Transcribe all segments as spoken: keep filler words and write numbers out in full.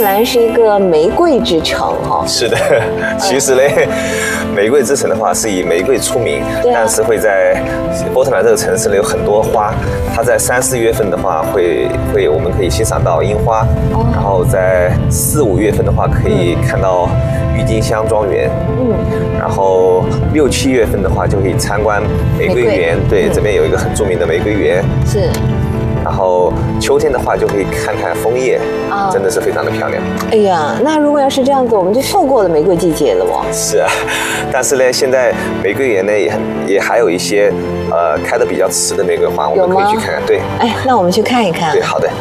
兰是一个玫瑰之城哈。 是的，其实呢，玫瑰之城的话是以玫瑰出名， 对啊、 但是会在波特兰这个城市呢有很多花，它在三四月份的话会会我们可以欣赏到樱花，哦、然后在四五月份的话可以看到郁金香庄园，嗯，然后六七月份的话就可以参观玫瑰园，对，嗯、这边有一个很著名的玫瑰园， 是。 然后秋天的话就可以看看枫叶，啊，真的是非常的漂亮。 哎呀，那如果要是这样子，我们就错过了玫瑰季节了哦。 是啊，但是呢，现在玫瑰园呢也也还有一些呃开得比较迟的玫瑰花，我们可以去看看。对， 哎，那我们去看一看。 对，好的。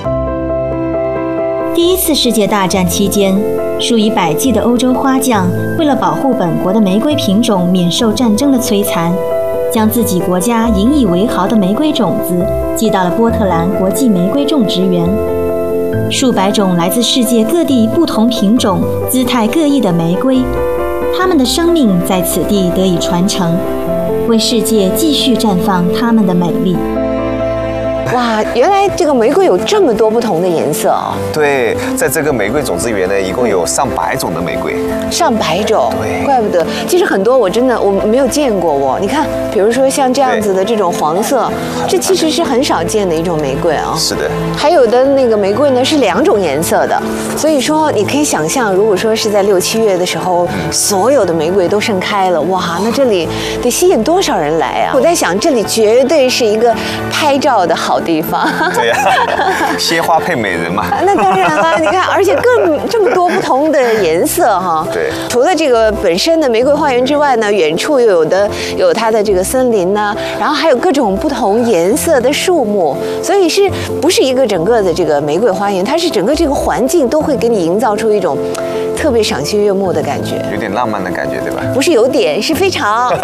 第一次世界大战期间，数以百计的欧洲花匠为了保护本国的玫瑰品种免受战争的摧残，将自己国家引以为豪的玫瑰种子寄到了波特兰国际玫瑰种植园。数百种来自世界各地不同品种、姿态各异的玫瑰，它们的生命在此地得以传承，为世界继续绽放它们的美丽。 哇，原来这个玫瑰有这么多不同的颜色哦！ 对，在这个玫瑰种植园呢，一共有上百种的玫瑰， 上百种， 对， 怪不得。其实很多我真的我没有见过哦。你看，比如说像这样子的这种黄色，这其实是很少见的一种玫瑰啊。 是的。 还有的那个玫瑰呢是两种颜色的，所以说你可以想象，如果说是在六七月的时候，嗯、所有的玫瑰都盛开了，哇，那这里得吸引多少人来啊！我在想，这里绝对是一个拍照的好地方。 对呀、啊，鲜花配美人嘛。 那当然了，你看，而且更这么多不同的颜色哈。 对。 除了这个本身的玫瑰花园之外呢，远处又有的有它的这个森林呢，然后还有各种不同颜色的树木，所以是不是一个整个的这个玫瑰花园？它是整个这个环境都会给你营造出一种特别赏心悦目的感觉， 有点浪漫的感觉，对吧？ 不是有点，是非常。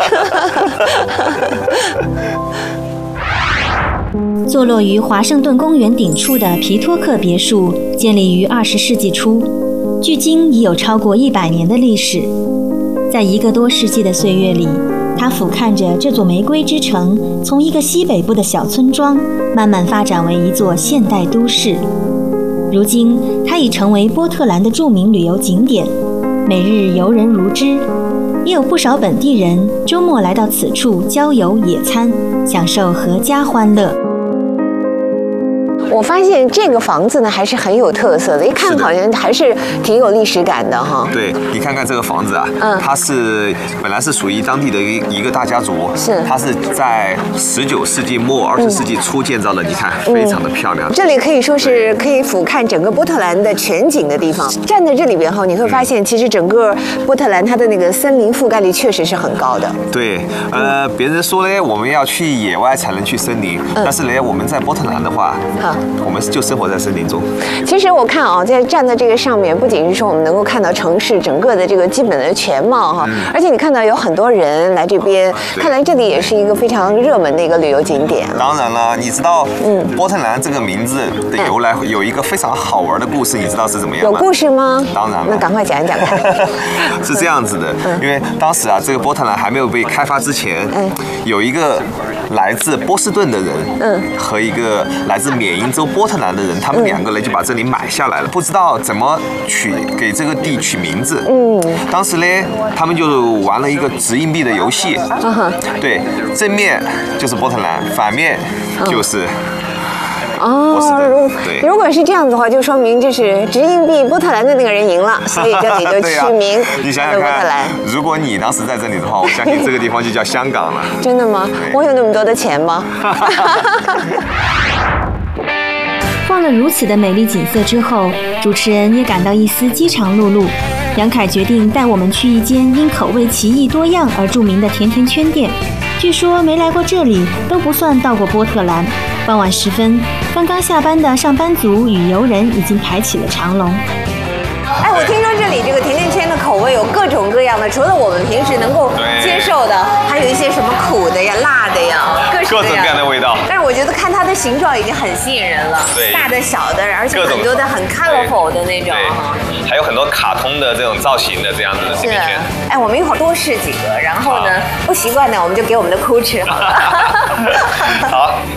坐落于华盛顿公园顶处的皮托克别墅，建立于二十世纪初，距今已有超过一百年的历史。在一个多世纪的岁月里，它俯瞰着这座玫瑰之城，从一个西北部的小村庄，慢慢发展为一座现代都市。如今，它已成为波特兰的著名旅游景点，每日游人如织。也有不少本地人周末来到此处郊游野餐，享受阖家欢乐。 我发现这个房子呢还是很有特色的，一看好像还是挺有历史感的哈。 对，你看看这个房子啊，嗯，它是本来是属于当地的一一个大家族， 是， 它是在十九世纪末二十世纪初建造的，你看非常的漂亮。 这里可以说是可以俯瞰整个波特兰的全景的地方。站在这里边后，你会发现其实整个波特兰它的那个森林覆盖率确实是很高的。 对，呃，别人说呢，我们要去野外才能去森林，但是呢，我们在波特兰的话，好。我们就生活在森林中。 其实我看啊，在站在这个上面，不仅是说我们能够看到城市整个的这个基本的全貌哈，嗯、而且你看到有很多人来这边，看来这里也是一个非常热门的一个旅游景点。 当然了，你知道，嗯，波特兰这个名字的由来有一个非常好玩的故事，你知道是怎么样吗？ 有故事吗？ 当然了， 那赶快讲一讲看。 是这样子的，因为当时啊，这个波特兰还没有被开发之前，嗯，有一个来自波士顿的人，嗯，和一个来自缅因州波特兰的人，他们两个人就把这里买下来了，不知道怎么取给这个地取名字。嗯，当时呢，他们就玩了一个掷硬币的游戏。嗯、对，正面就是波特兰，反面就是。 哦，如如果是这样子的话，就说明就是掷硬币波特兰的那个人赢了，所以这里就取名你想想看，如果你当时在这里的话，我相信这个地方就叫香港了。 真的吗？我有那么多的钱吗？ 逛了如此的美丽景色之后，主持人也感到一丝饥肠辘辘。杨凯决定带我们去一间因口味奇异多样而著名的甜甜圈店。据说没来过这里都不算到过波特兰。傍晚时分，刚刚下班的上班族与游人已经排起了长龙。 哎，我听说这里这个甜甜圈的口味有各种各样的，除了我们平时能够接受的，还有一些什么苦的呀、辣的呀，各式各种各样的味道。 但是我觉得看它的形状已经很吸引人了， 对， 大的、小的，而且很多的很 colorful 的那种， 还有很多卡通的这种造型的这样子的甜甜圈。 哎，我们一会儿多试几个，然后呢，不习惯呢，我们就给我们的哭吃好了。 好。